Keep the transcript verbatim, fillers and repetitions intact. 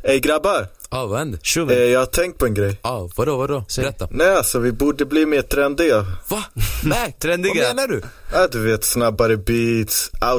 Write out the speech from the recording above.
Ey grabbar, Ja, vad händer? eh, jag har tänkt på en grej. Ja, vadå, vadå? Berätta. Nej alltså, vi borde bli mer trendiga. Va? Nej, Trendiga. vad menar du? Ja, du vet, snabbare beats,